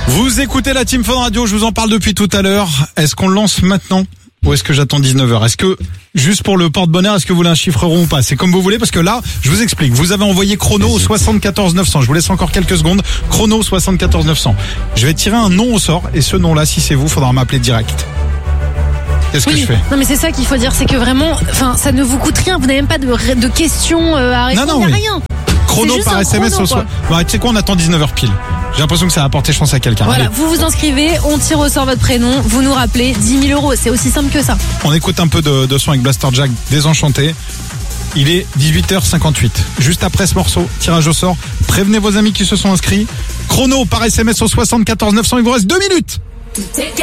Vous écoutez la Team Fun Radio, je vous en parle depuis tout à l'heure. Est-ce qu'on lance maintenant ou est-ce que j'attends 19h? Est-ce que, juste pour le porte-bonheur, est-ce que vous voulez un chiffre rond ou pas? C'est comme vous voulez, parce que là, je vous explique. Vous avez envoyé chrono au 74 900. Je vous laisse encore quelques secondes. Chrono 74 900. Je vais tirer un nom au sort, et ce nom-là, si c'est vous, faudra m'appeler direct. Qu'est-ce que je fais? Non mais c'est ça qu'il faut dire, c'est que vraiment, enfin, ça ne vous coûte rien. Vous n'avez même pas de questions à répondre, il n'y a rien. Chrono par SMS au soir. Bon, tu sais quoi, on attend 19h pile. J'ai l'impression que ça va apporter chance à quelqu'un. Voilà, Allez. vous vous inscrivez, on tire au sort votre prénom, vous nous rappelez 10 000 €. C'est aussi simple que ça. On écoute un peu de son avec Blaster Jack, Désenchanté. Il est 18h58. Juste après ce morceau, tirage au sort. Prévenez vos amis qui se sont inscrits. Chrono par SMS au 74 900. Il vous reste 2 minutes.